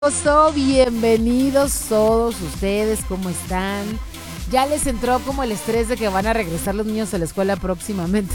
Bienvenidos todos ustedes, ¿cómo están? Ya les entró como el estrés de que van a regresar los niños a la escuela próximamente.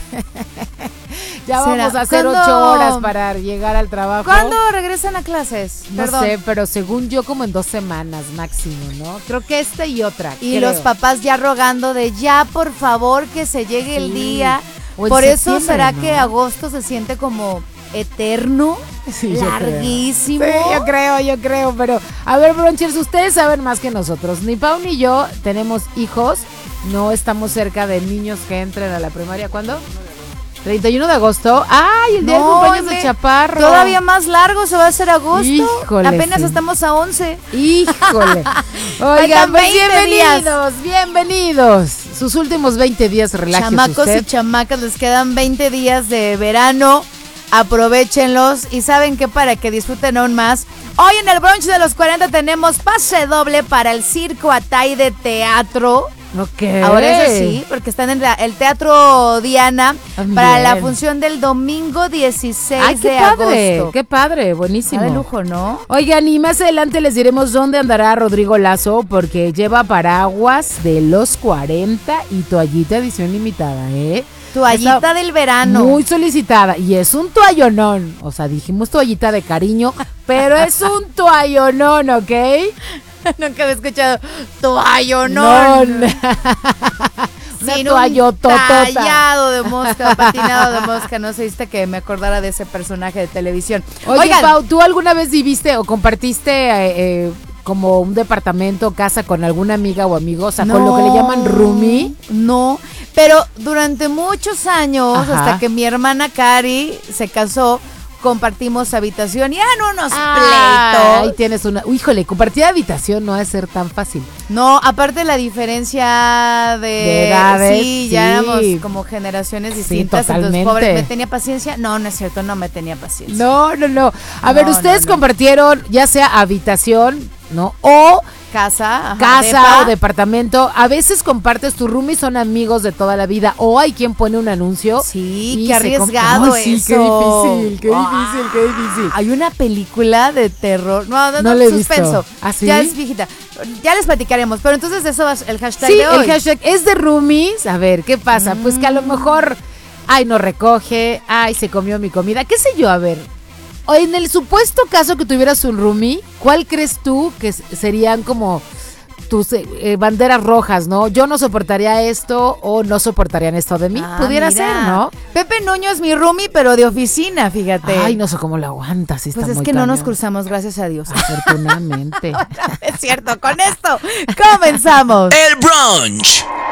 Ya vamos a hacer 8 horas para llegar al trabajo. ¿Cuándo regresan a clases? No sé, pero según yo como en 2 semanas máximo, ¿no? Creo que esta y otra. Y los papás ya rogando de ya, por favor, que se llegue el día. Por eso será que agosto se siente como eterno, larguísimo. Sí, yo creo, pero a ver, Bronchers, ustedes saben más que nosotros. Ni Pau ni yo tenemos hijos, no estamos cerca de niños que entren a la primaria. ¿Cuándo? 31 de agosto. ¡Ay, el día de cumpleaños de Chaparro! Todavía más largo, se va a hacer agosto. Híjole, apenas estamos a 11. Híjole. Oigan, pues bienvenidos. Sus últimos 20 días, relájese Chamacos usted. y chamacas, les quedan 20 días de verano. Aprovechenlos y saben que para que disfruten aún más, hoy en el brunch de los 40 tenemos pase doble para el Circo Atay de Teatro. Ok. Ahora eso sí, porque están en el Teatro Diana para la función del domingo 16 de agosto. ¡Qué padre! Buenísimo. De lujo, ¿no? Oigan, y más adelante les diremos dónde andará Rodrigo Lazo, porque lleva paraguas de los 40 y toallita edición limitada, ¿eh? Toallita del verano. Muy solicitada. Y es un toallonón. O sea, dijimos toallita de cariño, pero es un toallonón, ¿ok? Nunca había escuchado toallonón. Una sin toallototota. Un tallado de mosca, patinado de mosca. No sé, viste que me acordara de ese personaje de televisión. Oigan, Pau, ¿tú alguna vez viviste o compartiste como un departamento, casa con alguna amiga o amigo? O sea, con lo que le llaman roomie. No, pero durante muchos años, hasta que mi hermana Cari se casó, compartimos habitación y eran unos pleitos. Ahí tienes una. Híjole, compartir habitación no ha de ser tan fácil. No, aparte la diferencia de edades. Sí, ya éramos como generaciones distintas. Sí, totalmente. Entonces, pobre, ¿me tenía paciencia? No, no es cierto, no me tenía paciencia. No. A ver, ustedes compartieron ya sea habitación, ¿no? O casa o departamento. A veces compartes, tus roomies son amigos de toda la vida, o hay quien pone un anuncio. Sí, qué arriesgado eso. Sí, qué difícil. Hay una película de terror, no le he suspenso. visto. ¿Ah, sí? Ya es viejita. Ya les platicaremos, pero entonces eso va el hashtag sí, de hoy. El hashtag es de roomies. A ver, ¿qué pasa? Pues que a lo mejor, no recoge, se comió mi comida, qué sé yo, a ver. O en el supuesto caso que tuvieras un roomie, ¿cuál crees tú que serían como tus banderas rojas, no? Yo no soportaría esto o no soportarían esto de mí. Pudiera ser, ¿no? Pepe Nuño es mi roomie, pero de oficina, fíjate. Ay, no sé cómo lo aguantas. Pues es que no nos cruzamos, gracias a Dios. Afortunadamente. Es cierto, con esto comenzamos. El brunch